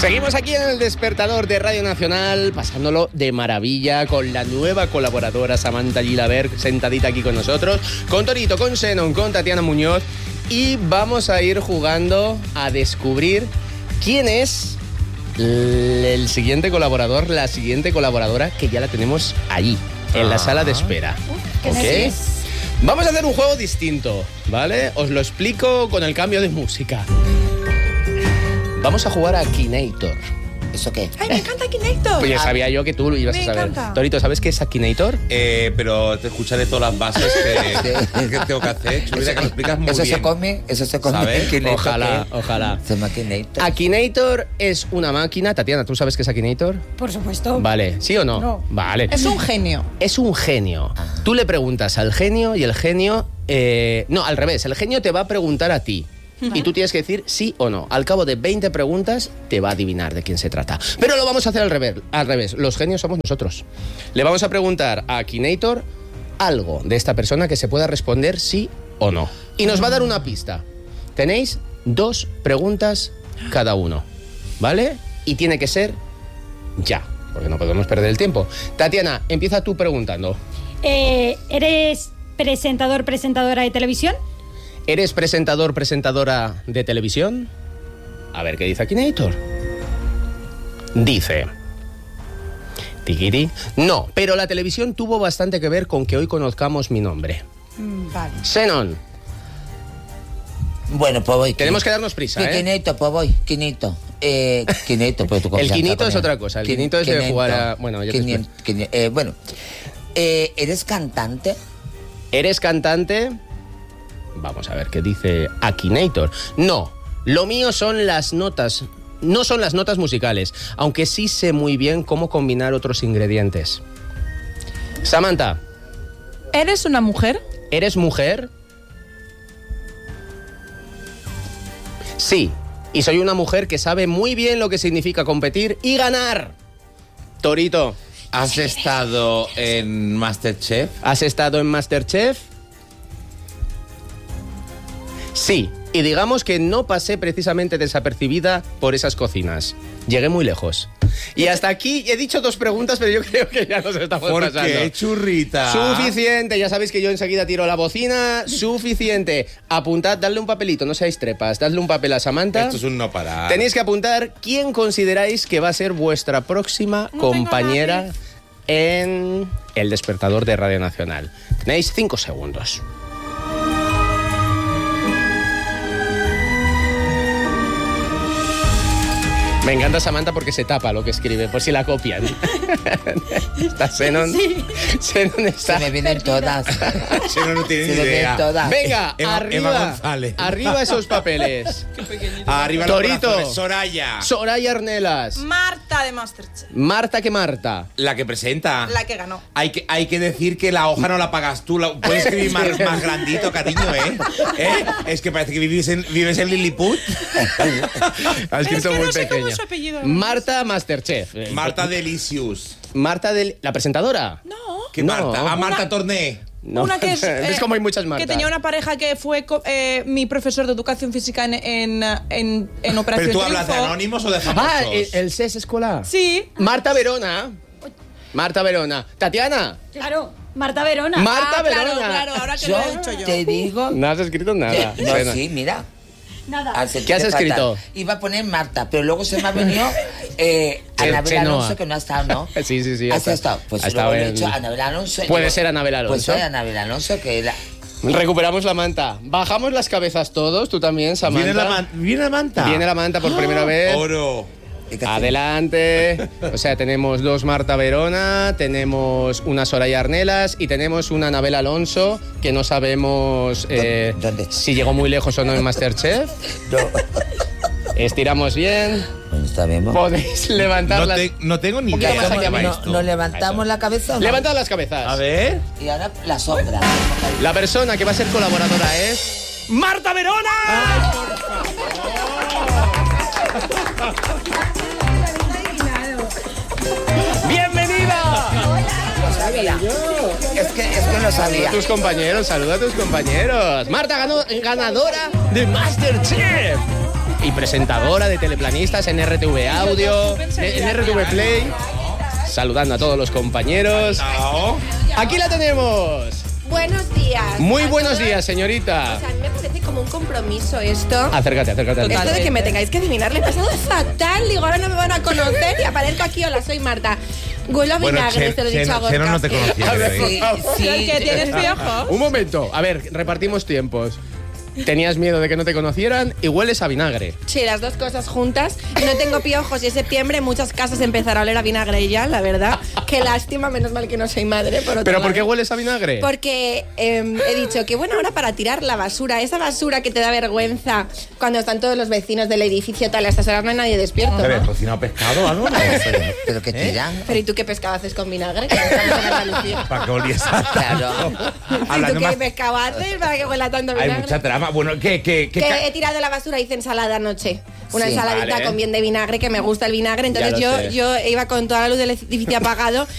Seguimos aquí en el Despertador de Radio Nacional, pasándolo de maravilla con la nueva colaboradora Samantha Gilaberg, sentadita aquí con nosotros, con Torito, con Xenon, con Tatiana Muñoz, y vamos a ir jugando a descubrir quién es el siguiente colaborador, la siguiente colaboradora, que ya la tenemos ahí, en la sala de espera. ¿Ok? Vamos a hacer un juego distinto, ¿vale? Os lo explico con el cambio de música. Vamos a jugar a Akinator. ¿Eso qué? ¡Ay, me encanta Akinator! Pues ya sabía yo que tú lo ibas a saber. Encanta. Torito, ¿sabes qué es Akinator? Pero te escucharé todas las bases que tengo que hacer. Chulita, que lo explicas muy ¿Eso bien. Eso se come. ¿Sabes? Akinator, Ojalá, ¿qué? ojalá. Se llama Akinator. Akinator es una máquina. Tatiana, ¿tú sabes qué es Akinator? Por supuesto. Vale, ¿sí o no? No. Vale. Es un genio. Es un genio. Tú le preguntas al genio y el genio... no, al revés. El genio te va a preguntar a ti. Y tú tienes que decir sí o no. Al cabo de 20 preguntas te va a adivinar de quién se trata. Pero lo vamos a hacer al revés. Los genios somos nosotros. Le vamos a preguntar a Akinator algo de esta persona que se pueda responder sí o no. Y nos va a dar una pista. Tenéis 2 preguntas cada uno, ¿vale? Y tiene que ser ya, porque no podemos perder el tiempo. Tatiana, empieza tú preguntando. ¿Eres presentador, presentadora de televisión? ¿Eres presentador, presentadora de televisión? A ver qué dice Akinator. Dice... Tiquiti. No, pero la televisión tuvo bastante que ver con que hoy conozcamos mi nombre. Vale. Xenon, Bueno, pues voy. tenemos que darnos prisa, ¿eh? Quinito, pues voy. Quinito. Quinito, pues tú El quinito es otra cosa. El quinito es de jugar a... Bueno, ya te explico. Bueno, ¿eres cantante? ¿Eres cantante? Vamos a ver qué dice Akinator. No, lo mío son las notas. No son las notas musicales, aunque sí sé muy bien cómo combinar otros ingredientes. Samantha, ¿Eres una mujer? ¿eres mujer? Sí, y soy una mujer que sabe muy bien lo que significa competir y ganar. Torito, ¿Has estado en MasterChef? ¿has estado en MasterChef? Sí, y digamos que no pasé precisamente desapercibida por esas cocinas. Llegué muy lejos. Y hasta aquí he dicho 2 preguntas, pero yo creo que ya nos estamos ¿Por pasando. qué, churrita? Suficiente, ya sabéis que yo enseguida tiro la bocina. Suficiente. Apuntad, dadle un papelito, no seáis trepas. Dadle un papel a Samantha. Esto es un no parar. Tenéis que apuntar quién consideráis que va a ser vuestra próxima compañera en El Despertador de Radio Nacional. Tenéis 5 segundos. Me encanta Samantha porque se tapa lo que escribe, por si la copian. Está Xenon. Sí. Xenon está... Se me vienen todas. Si no tiene Se ni me vienen idea. todas. Venga, Eva arriba. González. Arriba esos papeles. Arriba los Torito. corazones. Soraya. Soraya Arnelas. Marta de Masterchef. Marta que Marta. La que presenta. La que ganó. Hay que decir que la hoja no la pagas tú. Puedes escribir más grandito, cariño, ¿eh? Es que parece que vives en Lilliput. Ha escrito Es que muy no sé cómo pequeño. es su apellido. Marta Masterchef. Marta Delicious. Marta ¿la presentadora? No. ¿Qué No. Marta? A Marta Torné. No. Una que es... Es como hay muchas Martas. Que tenía una pareja que fue mi profesor de educación física en Operación ¿Pero tú hablas de Triunfo. anónimos o de famosos? Ah, el SES Escolar. Sí. Marta Verona. Marta Verona. Tatiana. Claro, Marta Verona. Marta Verona. Claro, ahora que Yo lo he dicho yo. te digo... No has escrito nada. No, Bueno. sí, mira. Nada. ¿Qué has escrito? Iba a poner Marta, pero luego se me ha venido Anabel Chenoa. Alonso, que no ha estado, ¿no. Sí. ¿Has estado? Pues ha luego estado le he en- dicho Anabel Alonso. Puede ser Anabel Alonso. Pues soy Anabel Alonso, que era... Recuperamos la manta. Bajamos las cabezas todos. Tú también, Samantha. ¿Viene la manta? Viene la manta por primera vez. Oro. Adelante. O sea, tenemos 2 Marta Verona, tenemos una Soraya Arnelas y tenemos una Anabel Alonso, que no sabemos ¿Dónde? si llegó muy lejos o no en Masterchef. No. Estiramos bien. Bueno, está bien, ¿no? Podéis levantar las... No tengo ni poquito idea más de aquí qué va abajo. esto. ¿Nos levantamos la cabeza o no? Levantad las cabezas. A ver. Y ahora la sombra. La persona que va a ser colaboradora es... ¡Marta Verona! ¡Bienvenida! Lo sabía. Es que lo sabía. Saluda a tus compañeros, saluda a tus compañeros. Marta ganadora de Masterchef. y presentadora de Teleplanistas en RTV Audio, en RTV Play. Saludando a todos los compañeros. Aquí la tenemos. Buenos días. Muy a buenos todos. días, señorita. O sea, a mí me parece como un compromiso esto. Acércate. Esto de que me tengáis que adivinar, le he pasado fatal. Digo, ahora no me van a conocer y aparezco aquí. Hola, soy Marta. Huelo a vinagre, te lo he dicho a Gorka. Cheno no te conocía. A ver, Sí, sí. ¿El que tienes piojos? Un momento. A ver, repartimos tiempos. Tenías miedo de que no te conocieran y hueles a vinagre. Sí, las dos cosas juntas. No tengo piojos y en septiembre muchas casas empezarán a oler a vinagre ya, la verdad. Qué lástima, menos mal que no soy madre. ¿Pero por qué hueles a vinagre? Porque he dicho que bueno, ahora para tirar la basura, esa basura que te da vergüenza cuando están todos los vecinos del edificio tal, a estas horas no hay nadie despierto, ¿Te habías ¿no? cocinado pescado o algo? Pero que tiran. Pero ¿y tú qué pescado haces con vinagre? Que no estamos en Andalucía. Para que oliese. Claro. ¿Y Hablando tú qué más, pescado haces para que huela tanto hay vinagre? mucha trama. Bueno, Que he tirado la basura, hice ensalada anoche. Una Sí, ensaladita vale. con bien de vinagre, que me gusta el vinagre. Entonces Ya lo sé. yo iba con toda la luz del edificio apagado